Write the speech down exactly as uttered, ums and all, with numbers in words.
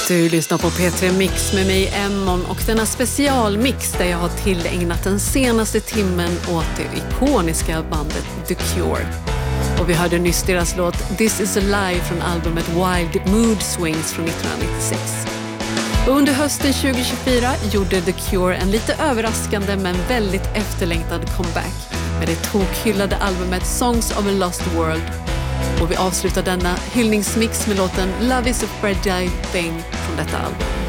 Du lyssnar på P tre Mix med mig Emmon och denna specialmix där jag har tillägnat den senaste timmen åt det ikoniska bandet The Cure. Och vi hörde nyss deras låt This is a Lie från albumet Wild Mood Swings från nittonhundranittiosex. Och under hösten tjugohundratjugofyra gjorde The Cure en lite överraskande men väldigt efterlängtad comeback med det tokhyllade albumet Songs of a Lost World. Och vi avslutar denna hyllningsmix med låten Love is a Fragile Thing från detta album.